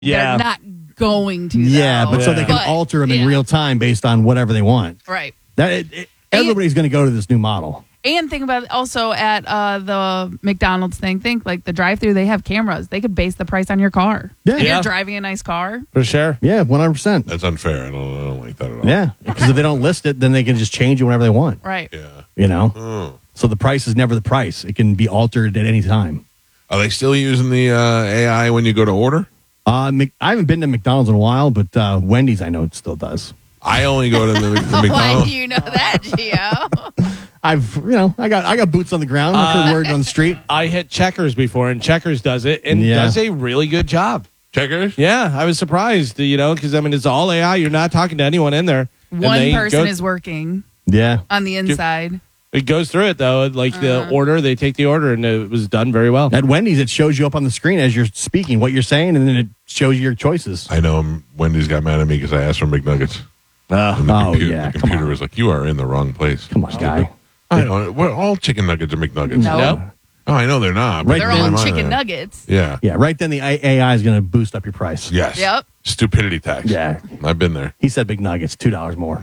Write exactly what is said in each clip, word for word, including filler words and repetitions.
Yeah. They're not going to. Yeah, though. but so they can But, alter them yeah. in real time based on whatever they want. Right. That it, it, everybody's going to go to this new model. And think about it also at uh, the McDonald's thing. Think like the drive-through, they have cameras. They could base the price on your car. Yeah. If Yeah. you're driving a nice car. For sure. Yeah, one hundred percent. That's unfair. I don't, I don't like that at all. Yeah, because if they don't list it, then they can just change it whenever they want. Right. Yeah. You know, Oh. so the price is never the price. It can be altered at any time. Are they still using the uh, A I when you go to order? Uh, Mc, I haven't been to McDonald's in a while, but uh, Wendy's I know it still does. I only go to the, the Why McDonald's. do you know that, Gio? I've you know I got I got boots on the ground. I Uh, heard word on the street. I hit Checkers before, and Checkers does it and Yeah. does a really good job. Checkers? Yeah, I was surprised, you know, because, I mean, it's all A I. You're not talking to anyone in there. And One they person go- is working Yeah, on the inside. It goes through it, though. Like the Uh-huh. order, they take the order, and it was done very well. at Wendy's it shows you up on the screen as you're speaking what you're saying, and then it shows you your choices. I know um, Wendy's got mad at me because I asked for McNuggets. And the Oh, computer, yeah, the come computer on. was like, "You are in the wrong place." Come on, guy. I know. Well, all chicken nuggets are McNuggets. No. Nope. Oh, I know they're not. but Right They're in my all mind, chicken uh, nuggets. Yeah. Yeah, right then the A I is going to boost up your price. Yes. Yep. Stupidity tax. Yeah. I've been there. He said big nuggets, two dollars more.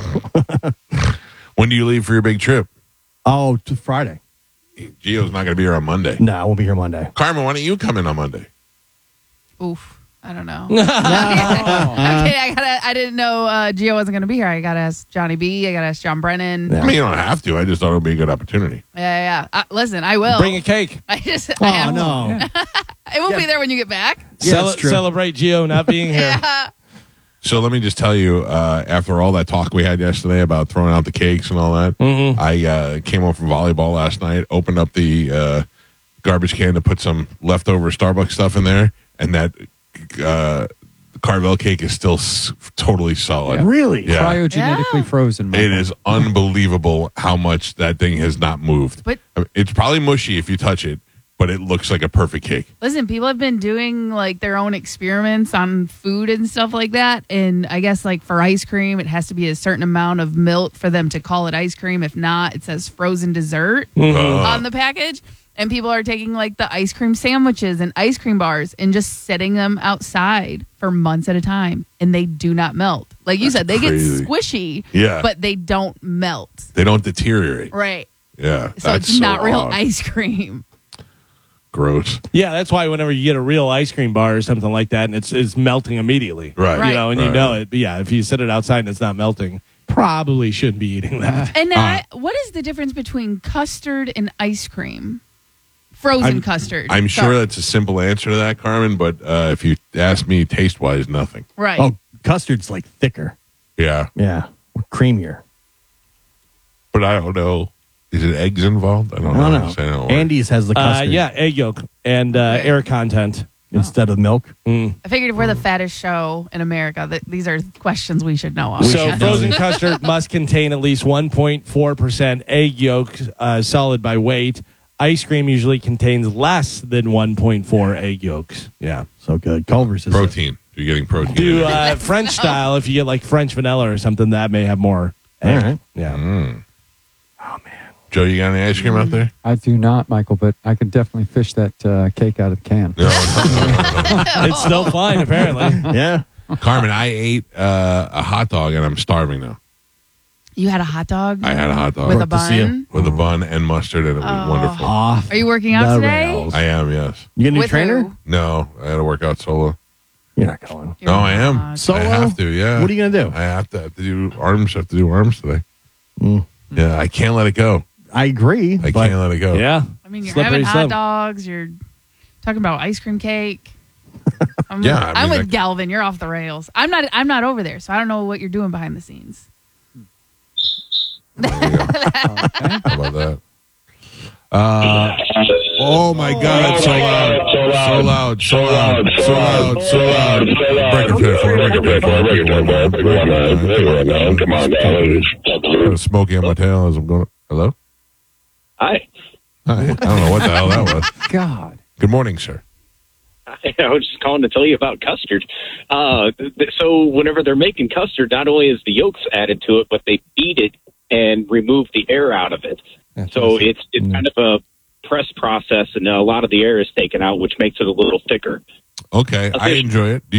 When do you leave for your big trip? Oh, to Friday. Gio's not going to be here on Monday. No, I won't be here Monday. Carmen, why don't you come in on Monday? Oof. I don't know. okay, I gotta. I didn't know uh, Gio wasn't gonna be here. I gotta ask Johnny B. I gotta ask John Brennan. Yeah. I mean, you don't have to. I just thought it would be a good opportunity. Yeah, yeah. yeah. Uh, listen, I will. Bring a cake. I just. I Oh have- no! It won't be there when you get back. Yeah, Cele- that's true. Celebrate Gio not being here. Yeah. So let me just tell you, uh, after all that talk we had yesterday about throwing out the cakes and all that, Mhm. I uh, came home from volleyball last night, opened up the uh, garbage can to put some leftover Starbucks stuff in there, and that uh, Carvel cake is still s- totally solid. Really? Yeah. Cryogenetically Yeah. frozen. It is unbelievable how much that thing has not moved. But- I mean, it's probably mushy if you touch it, but it looks like a perfect cake. Listen, people have been doing like their own experiments on food and stuff like that. And I guess like for ice cream, it has to be a certain amount of milk for them to call it ice cream. If not, it says frozen dessert on the package. And people are taking like the ice cream sandwiches and ice cream bars and just setting them outside for months at a time. And they do not melt. Like you That's said, they crazy. get squishy, Yeah. but they don't melt. They don't deteriorate. Right. Yeah. So that's it's not so real odd. ice cream. Gross. Yeah, that's why whenever you get a real ice cream bar or something like that, and it's it's melting immediately, Right. Right. You know, and you Right. know it. But yeah, if you set it outside and it's not melting, probably shouldn't be eating that. And now, Uh, I- what is the difference between custard and ice cream? Frozen I'm- custard. I'm sure Sorry. that's a simple answer to that, Carmen, but uh, if you ask me taste wise, nothing. right. Oh, custard's like thicker. Yeah. Yeah, creamier. But I don't know. Is it eggs involved? I don't I know. don't I'm saying I don't know. like- Andy's has the Uh, custard yeah, egg yolk and uh, Okay. air content. instead of milk. Mm. I figured if we're the fattest show in America, that these are questions we should know. So should know frozen these. custard must contain at least one point four percent egg yolk, uh, solid by weight. Ice cream usually contains less than one point four egg yolks. Yeah. So good. Culver's is protein. You're getting protein. Do in it. uh, French style, if you get like French vanilla or something, that may have more. All right. Yeah. Mm. Oh man. Joe, you got any ice cream out there? I do not, Michael, but I could definitely fish that uh, cake out of the can. No, no, no, no, It's still fine, apparently. Yeah. no. Carmen, I ate uh, a hot dog and I'm starving now. You had a hot dog I had a hot dog with a Love to see ya. bun. with a bun and mustard, and it was Oh. wonderful. Off. Are you working out the today? rails. I am, yes. You get a new With trainer? who? No, I had to work out solo. You're not going. You're no, I am. not. Solo? I have to, yeah. What are you gonna do? I have to, have to do arms. Have to do arms today. Mm. Yeah, I can't let it go. I agree. I but can't let it go. Yeah. I mean, you're Slippery having hot slope. dogs. You're talking about ice cream cake. I'm, Yeah, I mean, I'm with I- Galvin. You're off the rails. I'm not. I'm not over there, so I don't know what you're doing behind the scenes. There you go. Okay. How about that? Uh, oh my God! It's so loud, so loud, so loud, so loud, so loud. Breaker pit for breaker pit for. Come on now. Got a smoky on my tail as I'm going. Hello. Hi. Hi. I don't know what the hell that was. God. Good morning, sir. I was just calling to tell you about custard. Uh, th- so whenever they're making custard, not only is the yolks added to it, but they beat it and remove the air out of it. So it's it's kind of a press process, and a lot of the air is taken out, which makes it a little thicker. Okay, I Okay. enjoy it. Do